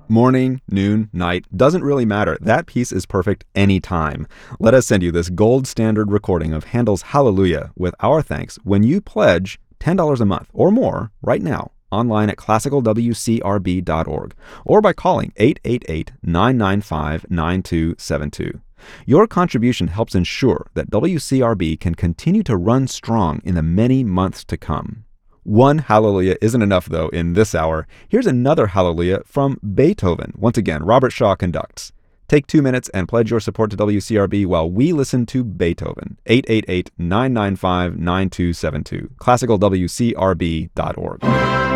Morning, noon, night, doesn't really matter. That piece is perfect anytime. Let us send you this gold standard recording of Handel's Hallelujah with our thanks when you pledge $10 a month or more right now online at classicalwcrb.org or by calling 888-995-9272. Your contribution helps ensure that WCRB can continue to run strong in the many months to come. One hallelujah isn't enough, though, in this hour. Here's another hallelujah from Beethoven. Once again, Robert Shaw conducts. Take 2 minutes and pledge your support to WCRB while we listen to Beethoven. 888-995-9272. ClassicalWCRB.org.